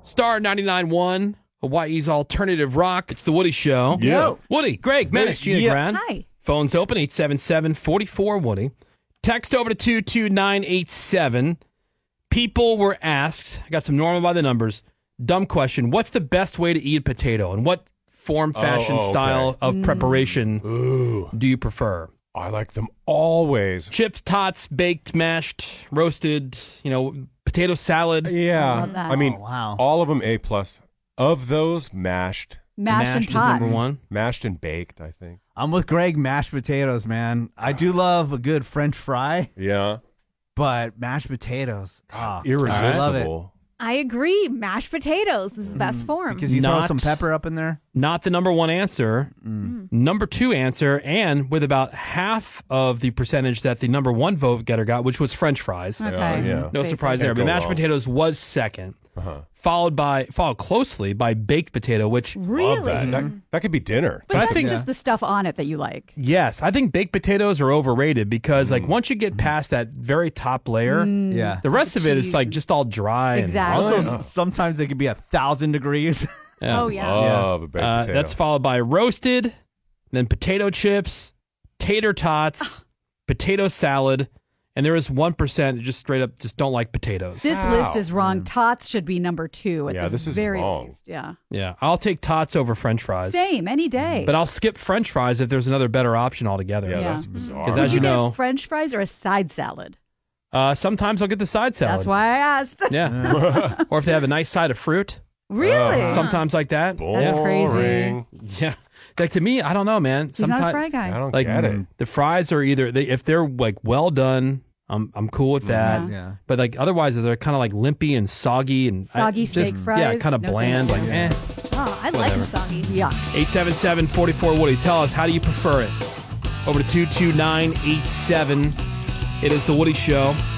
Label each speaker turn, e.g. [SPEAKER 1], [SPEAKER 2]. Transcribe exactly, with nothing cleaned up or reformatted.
[SPEAKER 1] Star ninety-nine point one, Hawaii's alternative rock. It's the Woody Show.
[SPEAKER 2] Yeah.
[SPEAKER 1] Woody, Greg, Menace, Gina
[SPEAKER 2] Yeah.
[SPEAKER 1] Grant.
[SPEAKER 3] Hi.
[SPEAKER 1] Phone's open, eight seven seven, four four, Woody. Text over to two two nine eight seven. People were asked, I got some normal by the numbers, dumb question, what's the best way to eat a potato? And what form, fashion,
[SPEAKER 2] Oh, okay.
[SPEAKER 1] style of preparation
[SPEAKER 2] Ooh,
[SPEAKER 1] do you prefer?
[SPEAKER 2] I like them always.
[SPEAKER 1] Chips, tots, baked, mashed, roasted, you know, potato salad.
[SPEAKER 2] Yeah.
[SPEAKER 3] love that.
[SPEAKER 2] I mean,
[SPEAKER 4] Oh, wow.
[SPEAKER 2] all of them A plus. Of those, mashed.
[SPEAKER 3] Mashed, and
[SPEAKER 1] is
[SPEAKER 3] tots.
[SPEAKER 1] number one.
[SPEAKER 2] Mashed and baked, I think.
[SPEAKER 4] I'm with Greg. Mashed potatoes, man. I do love a good French fry,
[SPEAKER 2] Yeah.
[SPEAKER 4] but mashed potatoes, ah,
[SPEAKER 2] Irresistible.
[SPEAKER 4] I love it.
[SPEAKER 5] I agree. Mashed potatoes is the best form.
[SPEAKER 4] Because you throw
[SPEAKER 1] Not-
[SPEAKER 4] some pepper up in there.
[SPEAKER 1] Not the number one answer. Number two answer, and with about half of the percentage that the number one vote getter got, which was French fries.
[SPEAKER 3] Okay.
[SPEAKER 2] Yeah, yeah.
[SPEAKER 1] No
[SPEAKER 3] Basic.
[SPEAKER 1] surprise there.
[SPEAKER 2] Can't
[SPEAKER 1] But
[SPEAKER 2] go
[SPEAKER 1] mashed
[SPEAKER 2] wrong.
[SPEAKER 1] potatoes was second,
[SPEAKER 2] Uh-huh.
[SPEAKER 1] followed by followed closely by baked potato, which
[SPEAKER 3] Really?
[SPEAKER 2] Love that. that. That could be dinner.
[SPEAKER 3] But that's
[SPEAKER 1] think-
[SPEAKER 3] just the stuff on it that you like.
[SPEAKER 1] yes, I think baked potatoes are overrated because like once you get past that very top layer,
[SPEAKER 4] Yeah.
[SPEAKER 1] the rest of it is
[SPEAKER 3] cheese
[SPEAKER 1] like
[SPEAKER 3] and-
[SPEAKER 1] just all dry.
[SPEAKER 3] Exactly.
[SPEAKER 4] Also,
[SPEAKER 2] Oh.
[SPEAKER 4] sometimes it could be a thousand degrees.
[SPEAKER 1] And, yeah.
[SPEAKER 5] Oh, yeah.
[SPEAKER 2] Love a baked
[SPEAKER 1] Uh,
[SPEAKER 2] potato.
[SPEAKER 1] that's followed by roasted, then potato chips, tater tots, potato salad, and there is one percent that just straight up just don't like potatoes.
[SPEAKER 3] This
[SPEAKER 2] Wow.
[SPEAKER 3] list is wrong. Tots should be number two at
[SPEAKER 2] Yeah,
[SPEAKER 3] the
[SPEAKER 2] this is
[SPEAKER 3] very
[SPEAKER 2] wrong.
[SPEAKER 3] least. Yeah.
[SPEAKER 1] Yeah, I'll take tots over French fries,
[SPEAKER 3] Same, any day.
[SPEAKER 1] but I'll skip French fries if there's another better option altogether.
[SPEAKER 2] yeah,
[SPEAKER 3] Yeah.
[SPEAKER 2] that's bizarre.
[SPEAKER 1] 'Cause as you
[SPEAKER 3] Would
[SPEAKER 1] know-
[SPEAKER 3] get French fries or a side salad?
[SPEAKER 1] Uh, sometimes I'll get the side salad.
[SPEAKER 3] That's why I asked.
[SPEAKER 1] Yeah, or if they have a nice side of fruit,
[SPEAKER 3] Really?
[SPEAKER 1] sometimes like that.
[SPEAKER 3] That's crazy.
[SPEAKER 2] Boring.
[SPEAKER 1] Yeah, like to me, I don't know, man.
[SPEAKER 3] He's not a
[SPEAKER 1] Sometimes
[SPEAKER 3] fry
[SPEAKER 2] I
[SPEAKER 3] guy.
[SPEAKER 2] don't
[SPEAKER 1] like
[SPEAKER 2] get it.
[SPEAKER 1] the fries are either they, if they're like well done, I'm I'm cool with that.
[SPEAKER 4] Yeah.
[SPEAKER 1] But like otherwise, they're kind of like limpy and soggy and I-
[SPEAKER 3] Soggy
[SPEAKER 1] just,
[SPEAKER 3] steak fries?
[SPEAKER 1] Yeah, kind of
[SPEAKER 3] No
[SPEAKER 1] bland.
[SPEAKER 3] thank
[SPEAKER 1] Like
[SPEAKER 3] you.
[SPEAKER 1] eh.
[SPEAKER 5] Oh, I like the soggy.
[SPEAKER 3] Yeah.
[SPEAKER 1] Eight seven seven forty four Woody. Tell us, how do you prefer it? Over to two two nine eight seven. It is the Woody Show.